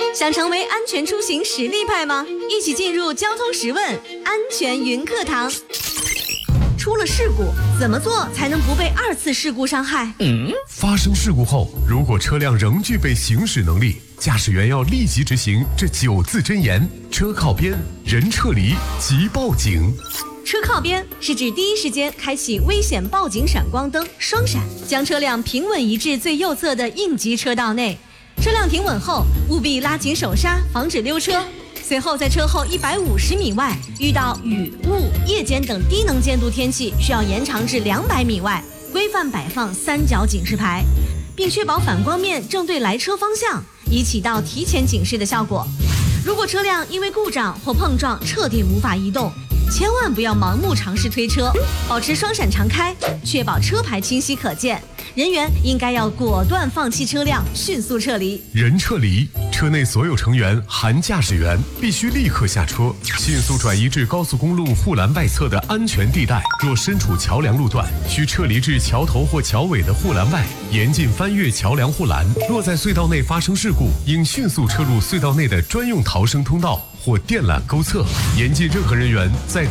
想成为安全出行实力派吗？一起进入交通十问安全云课堂。出了事故，怎么做才能不被二次事故伤害？ 发生事故后，如果车辆仍具备行驶能力，驾驶员要立即执行这9字真言：车靠边，人撤离，即报警。 车靠边是指第一时间开启危险报警闪光灯双闪，将车辆平稳移至最右侧的应急车道内。车辆停稳后，务必拉紧手刹，防止溜车。随后在车后150米外遇到雨、雾、夜间等低能见度天气，需要延长至200米外，规范摆放3角警示牌，并确保反光面正对来车方向，以起到提前警示的效果。如果车辆因为故障或碰撞彻底无法移动，千万不要盲目尝试推车，保持双闪常开，确保车牌清晰可见。人员应该要果断放弃车辆，迅速撤离。 人撤离，车内所有成员含驾驶员必须立刻下车，迅速转移至高速公路护栏外侧的安全地带。若身处桥梁路段，需撤离至桥头或桥尾的护栏外，严禁翻越桥梁护栏。若在隧道内发生事故，应迅速撤入隧道内的专用逃生通道或电缆沟侧。严禁任何人员在